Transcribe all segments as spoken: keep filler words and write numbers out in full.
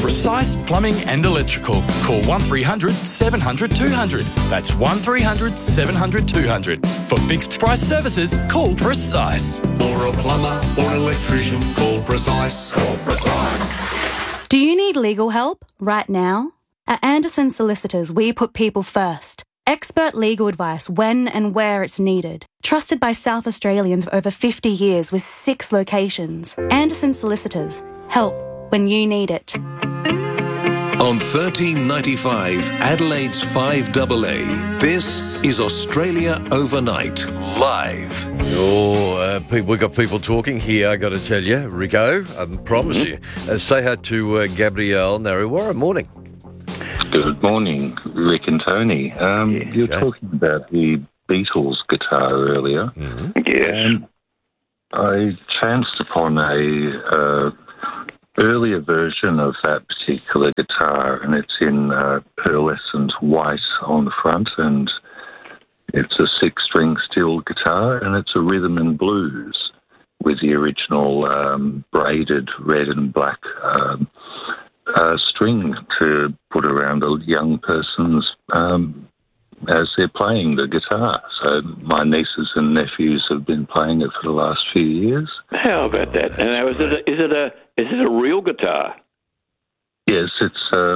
Precise Plumbing and Electrical. Call one three hundred seven hundred two hundred. That's one three hundred seven hundred two hundred. For fixed price services, call Precise. For a plumber or electrician, call Precise. Call Precise. Do you need legal help right now? At Anderson Solicitors, we put people first. Expert legal advice when and where it's needed. Trusted by South Australians for over fifty years with six locations. Anderson Solicitors. Help when you need it. On thirteen ninety-five, Adelaide's five A A, this is Australia Overnight, live. Oh, uh, people, we've got people talking here, I got to tell you. Rico, I promise Mm-hmm. you. Uh, say hi to uh, Gabrielle Narrawara. Morning. Good morning, Rick and Tony. Um, Yeah, you were okay. talking about the Beatles guitar earlier. Mm-hmm. Yes. And I chanced upon a uh, earlier version of that particular guitar, and it's in uh, pearlescent white on the front, and it's a six-string steel guitar, and it's a rhythm and blues with the original um, braided red and black um, uh, string to put around a young person's um, as they're playing the guitar. So my nieces and nephews have been playing it for the last few years. How about that? And now, is it a, is it a is it a real guitar? Yes, it's uh,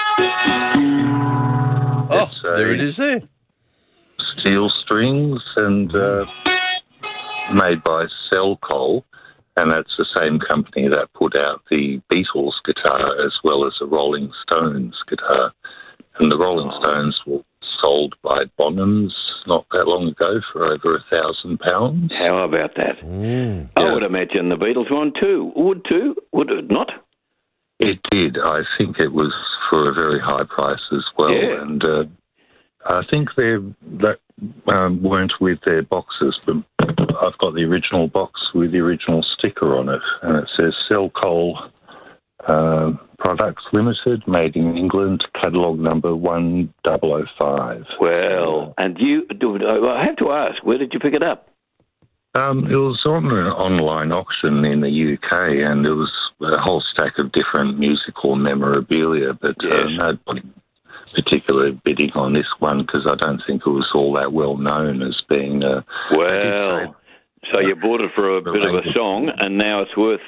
Oh, it's, uh, there it is there. steel strings and uh, made by Cellcole, and that's the same company that put out the Beatles guitar as well as the Rolling Stones guitar. And the Rolling Stones were sold by Bonhams not that long ago for over a thousand pounds. How about that? Mm. I Yeah. would imagine the Beatles one too. Would too? Would it not? It did. I think it was for a very high price as well. Yeah. And uh, I think they that um, weren't with their boxes, but I've got the original box with the original sticker on it, and it says Cellcole uh, Products Limited, made in England, catalogue number one double oh five. Well, and you, do- I have to ask, where did you pick it up? Um, it was on an online auction in the U K, and it was a whole stack of different musical memorabilia, but uh, Yes. nobody particularly bidding on this one because I don't think it was all that well known as being a... Well, so you bought it for a bit of a song, and now it's worth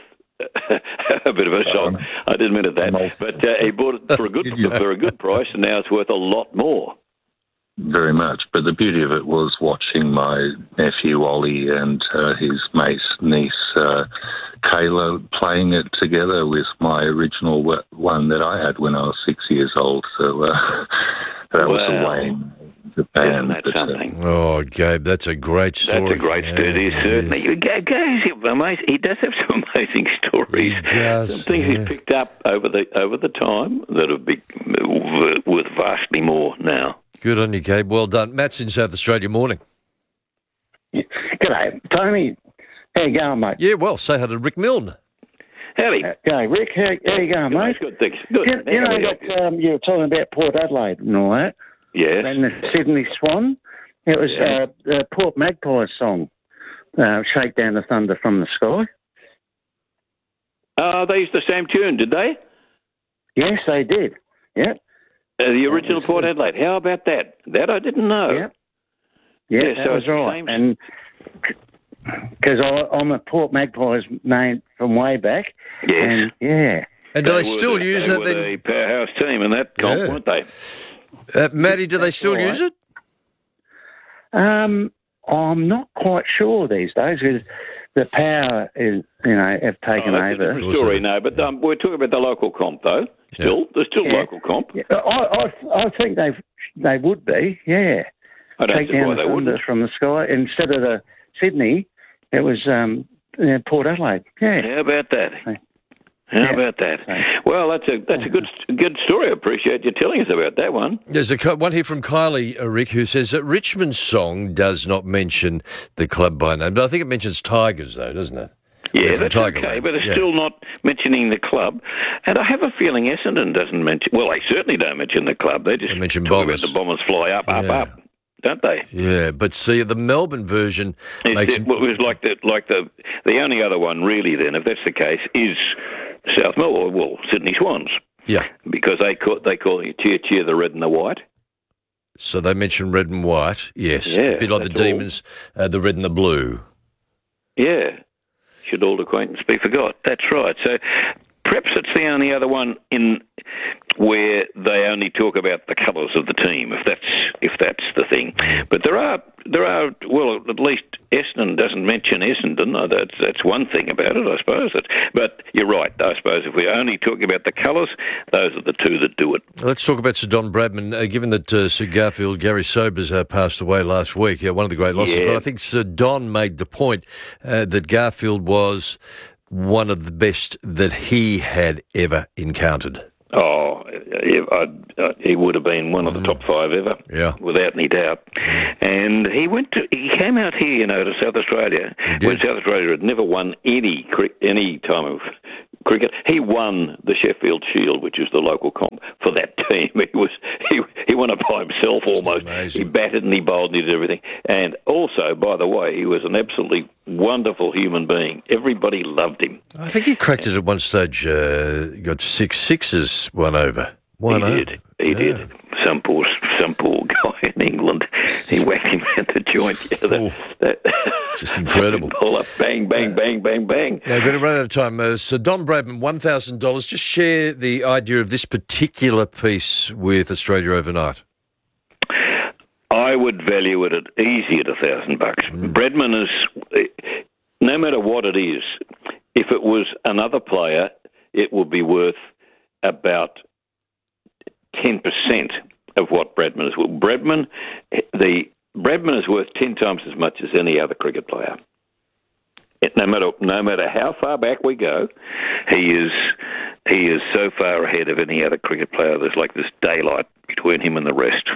a bit of a song. I didn't mean it that, but uh, he bought it for a good for a good price, and now it's worth a lot more. Very much, but the beauty of it was watching my nephew Ollie and uh, his mate niece uh, Kayla playing it together with my original w- one that I had when I was six years old. So uh, that was Wow. the way in Japan. Isn't that But, uh, something? Oh, Gabe, that's a great story. That's a great Yeah, story, it certainly. is. You go- goes, amazing. He does have some amazing stories. He does, Some things yeah. he's picked up over the over the time that have been worth vastly more now. Good on you, Gabe. Well done. Matt's in South Australia. Morning. G'day, Tony. How you going, mate? Yeah, well, say hi to Rick Milne. Howdy. Uh, G'day, Rick. How, how you going, mate? Good, thanks. Good. You, you How know can I help that um, you were talking about Port Adelaide and all that, Yes. and the Sydney Swan. It was Yeah. uh, the Port Magpies song, uh, "Shake Down the Thunder from the Sky." Uh, they used the same tune, did they? Yes, they did. Yep. Uh, the original Port Adelaide. How about that? That I didn't know. Yep. Yeah, Yeah, that so was it's the right. same- And because I'm a Port Magpies man from way back. Yes. And yeah. And do they, were still the- use they that were then? the powerhouse team in that comp, Yeah. weren't they? Uh, Matty, do they still right. use it? Um, I'm not quite sure these days because the power is, you know, have taken Oh, that's a over. different Of course story, they- no, but um, we're talking about the local comp, though. Still, there's still Yeah. local comp. Yeah, I, I, I think they they would be, yeah. I don't Take see why down the they thunder wouldn't. from the sky instead of the Sydney. It was um, yeah, Port Adelaide. Yeah. How about that? Yeah. How Yeah. about that? So- Well, that's a that's a good good story. I appreciate you telling us about that one. There's a co- one here from Kylie, uh, Rick, who says that Richmond's song does not mention the club by name, but I think it mentions Tigers, though, doesn't it? Yeah, from that's Tiger okay, Land. but it's Yeah. still not mentioning the club. And I have a feeling Essendon doesn't mention. Well, they certainly don't mention the club. They just They mention talk Bombers. about the Bombers fly up, up, Yeah. up, don't they? Yeah, but see, the Melbourne version It's, makes it, well, it was like the like the the only other one really. Then, if that's the case, is South Melbourne. Well, Sydney Swans. Yeah. Because they call, they call you cheer, cheer the red and the white. So they mentioned red and white, yes. Yeah, a bit like the that's all. Demons, uh, the red and the blue. Yeah. Should old acquaintance be forgot? That's right. So perhaps it's the only other one in where they only talk about the colours of the team, if that's if that's the thing. But there are there are well, at least Essendon doesn't mention Essendon. No, that's that's one thing about it, I suppose. It's, but you're right. I suppose if we're only talking about the colours, those are the two that do it. Let's talk about Sir Don Bradman. Uh, given that uh, Sir Garfield, Gary Sobers, uh, passed away last week, uh, one of the great losses. Yeah. But I think Sir Don made the point uh, that Garfield was one of the best that he had ever encountered. Oh, yeah, I'd, uh, he would have been one of the top five ever, Yeah. without any doubt. And he went to, he came out here, you know, to South Australia, when South Australia had never won any cri- any time of cricket. He won the Sheffield Shield, which is the local comp for that team. He was he he won it by himself almost. amazing. He batted and he bowled and he did everything. And also, by the way, he was an absolutely wonderful human being. Everybody loved him. I think he cracked it at one stage, uh, got six sixes, one over. One he over. did. He Yeah. did. Some poor, some poor guy in England. He whacked him at the joint. Yeah, that, Oh, that, just incredible. Pull up, bang, bang, bang, bang, bang. Now, we're going to run out of time. Uh, so, Don Bradman, one thousand dollars. Just share the idea of this particular piece with Australia Overnight. I would value it at easy at a thousand bucks. Bradman is, no matter what it is, if it was another player, it would be worth about ten percent of what Bradman is worth. Bradman, the Bradman is worth ten times as much as any other cricket player. It, no matter no matter how far back we go, he is he is so far ahead of any other cricket player. There's like this daylight between him and the rest.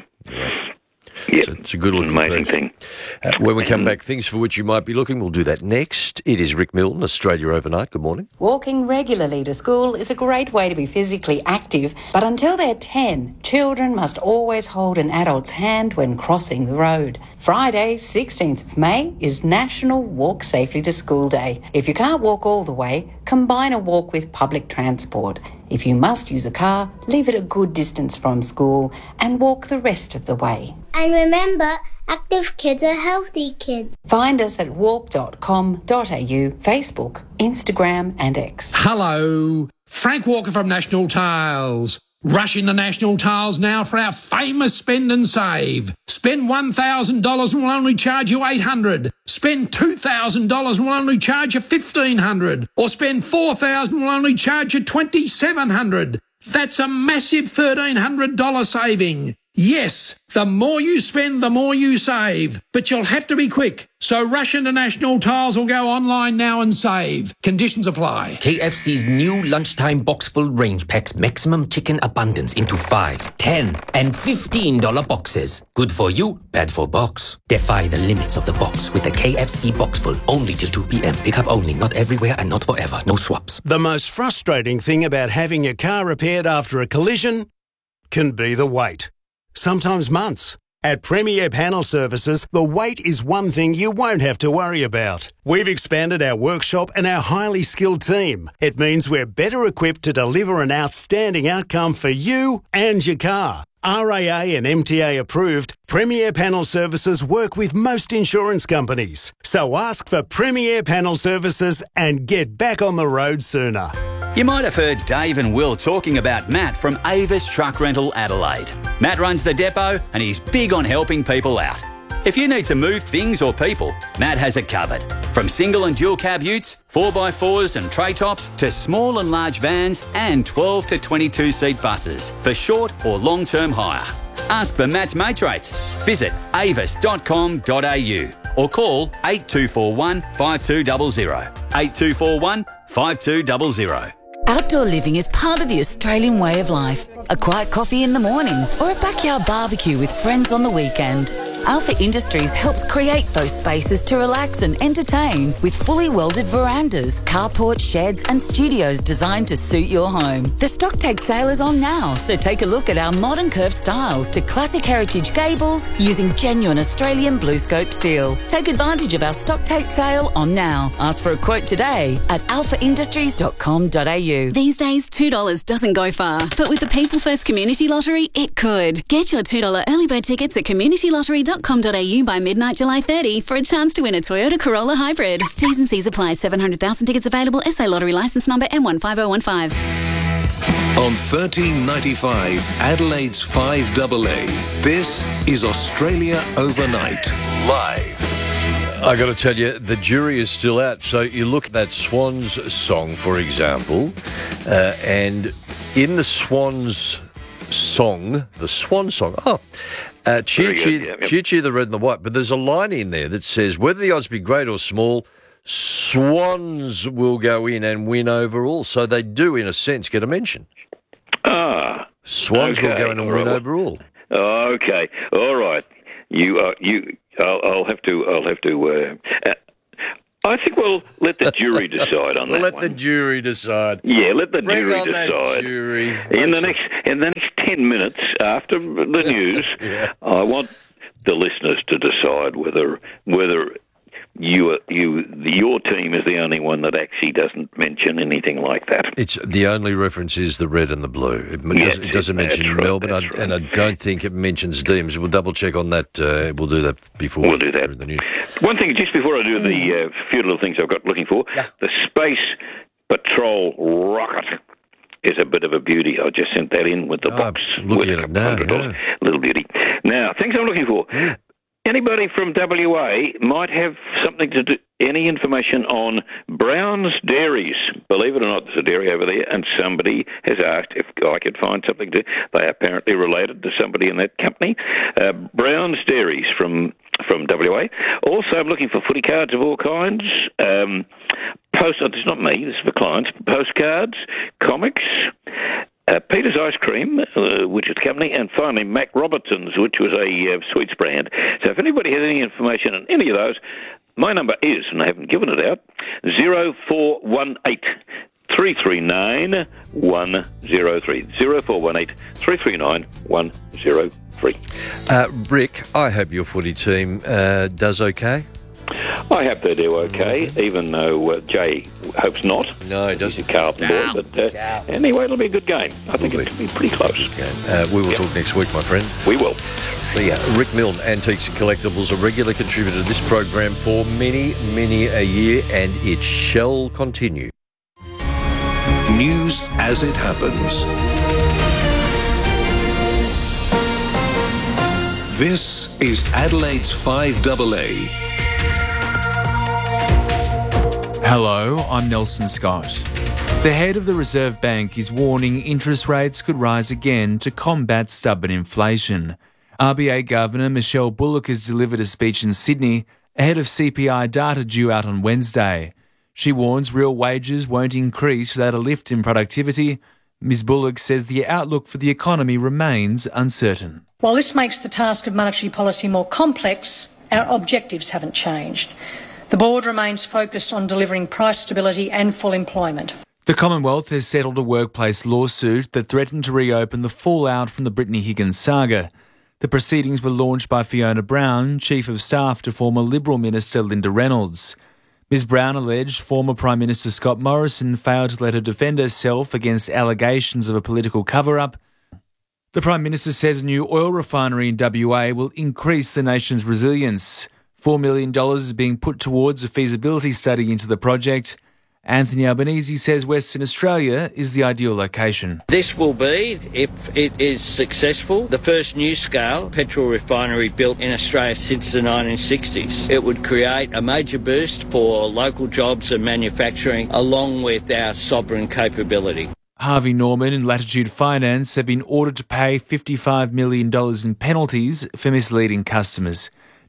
Yeah, It's a, it's a good looking amazing piece. thing. Uh, when we come back, things for which you might be looking, we'll do that next. It is Rick Milne, Australia Overnight. Good morning. Walking regularly to school is a great way to be physically active, but until they're ten, children must always hold an adult's hand when crossing the road. Friday, sixteenth of May, is National Walk Safely to School Day. If you can't walk all the way, combine a walk with public transport. If you must use a car, leave it a good distance from school and walk the rest of the way. And remember, active kids are healthy kids. Find us at walk dot com dot a u, Facebook, Instagram and X. Hello, Frank Walker from National Tiles. Rush into National Tiles now for our famous spend and save. Spend one thousand dollars and we'll only charge you eight hundred dollars. Spend two thousand dollars and we'll only charge you fifteen hundred dollars. Or spend four thousand dollars and we'll only charge you twenty-seven hundred dollars. That's a massive thirteen hundred dollars saving. Yes, the more you spend, the more you save. But you'll have to be quick. So rush into National Tiles or go online now and save. Conditions apply. K F C's new lunchtime box full range packs maximum chicken abundance into five, ten, and fifteen dollar boxes. Good for you, bad for box. Defy the limits of the box with the K F C box full only till two p.m. Pickup only, not everywhere and not forever. No swaps. The most frustrating thing about having your car repaired after a collision can be the wait. Sometimes months. At Premier Panel Services, the wait is one thing you won't have to worry about. We've expanded our workshop and our highly skilled team. It means we're better equipped to deliver an outstanding outcome for you and your car. R A A and M T A approved, Premier Panel Services work with most insurance companies. So ask for Premier Panel Services and get back on the road sooner. You might have heard Dave and Will talking about Matt from Avis Truck Rental Adelaide. Matt runs the depot and he's big on helping people out. If you need to move things or people, Matt has it covered. From single and dual cab utes, four by fours and tray tops, to small and large vans and twelve to twenty-two seat buses for short or long-term hire. Ask for Matt's mates rates. Visit avis dot com dot a u or call eight two four one, five two zero zero. eight two four one, five two zero zero. Outdoor living is part of the Australian way of life. A quiet coffee in the morning or a backyard barbecue with friends on the weekend. Alpha Industries helps create those spaces to relax and entertain with fully welded verandas, carports, sheds and studios designed to suit your home. The stock take sale is on now, so take a look at our modern curved styles to classic heritage gables using genuine Australian BlueScope steel. Take advantage of our stock take sale on now. Ask for a quote today at alpha industries dot com dot a u. These days, two dollars doesn't go far, but with the People First Community Lottery, it could. Get your two dollars early bird tickets at community lottery dot com dot a u by midnight July thirtieth for a chance to win a Toyota Corolla Hybrid. T's and C's apply. seven hundred thousand tickets available. S A Lottery licence number M one five oh one five. On thirteen ninety-five, Adelaide's five A A, this is Australia Overnight, live. I got to tell you, the jury is still out. So you look at that Swans song, for example, uh, and in the Swans song, the Swan song, oh, uh, cheer, cheer, yeah, yep. cheer, cheer the red and the white. But there's a line in there that says, whether the odds be great or small, Swans will go in and win overall. So they do, in a sense, get a mention. Ah, Swans okay. will go in and win overall. Okay, all right. You, uh, you. I'll, I'll have to. I'll have to. Uh, uh, I think we'll let the jury decide on we'll that. Let one. the jury decide. Yeah, let the Bring jury on decide. That jury. In the next, in the next ten minutes after the news, yeah. I want the listeners to decide whether whether. You, you, your team is the only one that actually doesn't mention anything like that. It's the only reference is the red and the blue. It, yes, does, it doesn't mention right, Melbourne, I, right. and I don't think it mentions Deems. We'll double check on that. Uh, we'll do that before we'll do that. The news. One thing, just before I do the uh, few little things I've got looking for, yeah. the Space Patrol rocket is a bit of a beauty. I just sent that in with the oh, box. Looking at it now, yeah. Little beauty. Now, things I'm looking for. Yeah. Anybody from W A might have something to do, any information on Brown's Dairies. Believe it or not, there's a dairy over there, and somebody has asked if I could find something to... They are apparently related to somebody in that company. Uh, Brown's Dairies from from W A. Also, I'm looking for footy cards of all kinds. Um, post. Oh, it's not me, this is for clients. Postcards, comics... Uh, Peter's Ice Cream, uh, which is a company, and finally Mac Robertson's, which was a uh, sweets brand. So if anybody has any information on any of those, my number is, and I haven't given it out, zero four one eight, three three nine, one zero three. zero four one eight, three three nine, one zero three. Uh, Rick, I hope your footy team uh, does okay. I hope they do okay, even though uh, Jay hopes not. No, he doesn't. He's a Carlton boy, but uh, anyway, it'll be a good game. I think it'll be pretty close. Okay. Uh, we will yeah. talk next week, my friend. We will. Yeah, Rick Milne, Antiques and Collectibles, a regular contributor to this program for many, many a year, and it shall continue. News as it happens. This is Adelaide's five A A. Hello, I'm Nelson Scott. The head of the Reserve Bank is warning interest rates could rise again to combat stubborn inflation. R B A Governor Michelle Bullock has delivered a speech in Sydney ahead of C P I data due out on Wednesday. She warns real wages won't increase without a lift in productivity. Miz Bullock says the outlook for the economy remains uncertain. While this makes the task of monetary policy more complex, our objectives haven't changed. The board remains focused on delivering price stability and full employment. The Commonwealth has settled a workplace lawsuit that threatened to reopen the fallout from the Brittany Higgins saga. The proceedings were launched by Fiona Brown, Chief of Staff to former Liberal Minister Linda Reynolds. Miz Brown alleged former Prime Minister Scott Morrison failed to let her defend herself against allegations of a political cover-up. The Prime Minister says a new oil refinery in W A will increase the nation's resilience. four million dollars is being put towards a feasibility study into the project. Anthony Albanese says Western Australia is the ideal location. This will be, if it is successful, the first new-scale petrol refinery built in Australia since the nineteen sixties. It would create a major boost for local jobs and manufacturing, along with our sovereign capability. Harvey Norman and Latitude Finance have been ordered to pay fifty-five million dollars in penalties for misleading customers.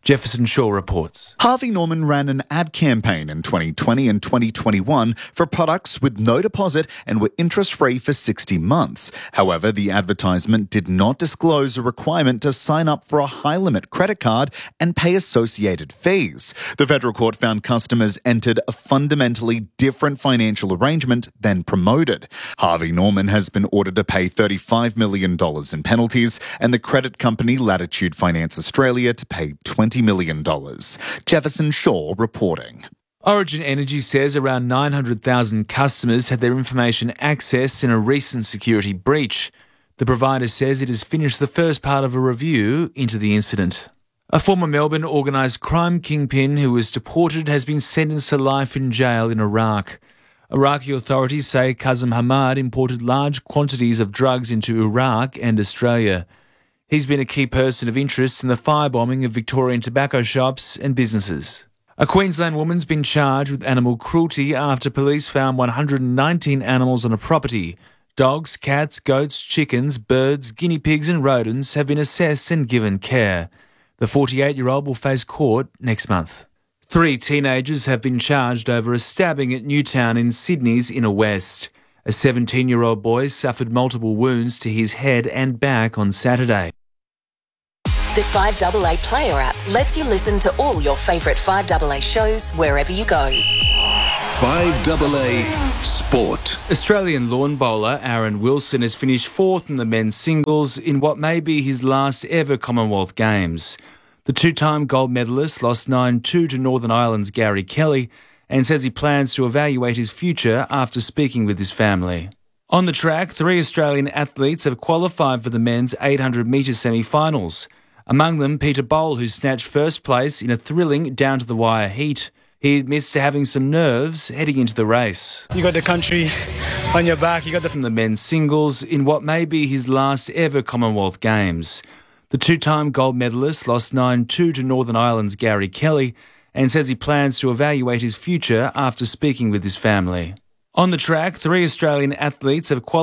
Jefferson Shaw reports. Harvey Norman ran an ad campaign in twenty twenty and twenty twenty-one for products with no deposit and were interest-free for sixty months. However, the advertisement did not disclose a requirement to sign up for a high-limit credit card and pay associated fees. The federal court found customers entered a fundamentally different financial arrangement than promoted. Harvey Norman has been ordered to pay thirty-five million dollars in penalties, and the credit company Latitude Finance Australia to pay twenty million dollars. Jefferson Shaw reporting. Origin Energy says around nine hundred thousand customers had their information accessed in a recent security breach. The provider says it has finished the first part of a review into the incident. A former Melbourne organised crime kingpin who was deported has been sentenced to life in jail in Iraq. Iraqi authorities say Kazem Hamad imported large quantities of drugs into Iraq and Australia. He's been a key person of interest in the firebombing of Victorian tobacco shops and businesses. A Queensland woman's been charged with animal cruelty after police found one hundred nineteen animals on a property. Dogs, cats, goats, chickens, birds, guinea pigs and rodents have been assessed and given care. The forty-eight-year-old will face court next month. Three teenagers have been charged over a stabbing at Newtown in Sydney's Inner West. A seventeen-year-old boy suffered multiple wounds to his head and back on Saturday. The five A A Player app lets you listen to all your favourite five A A shows wherever you go. five A A Sport. Australian lawn bowler Aaron Wilson has finished fourth in the men's singles in what may be his last ever Commonwealth Games. The two-time gold medalist lost nine two to Northern Ireland's Gary Kelly and says he plans to evaluate his future after speaking with his family. On the track, three Australian athletes have qualified for the men's eight hundred metre semi-finals. Among them, Peter Bowl, who snatched first place in a thrilling down-to-the-wire heat. He admits to having some nerves heading into the race. You got the country on your back. You got the... From the men's singles in what may be his last ever Commonwealth Games. The two-time gold medalist lost nine two to Northern Ireland's Gary Kelly and says he plans to evaluate his future after speaking with his family. On the track, three Australian athletes have qualified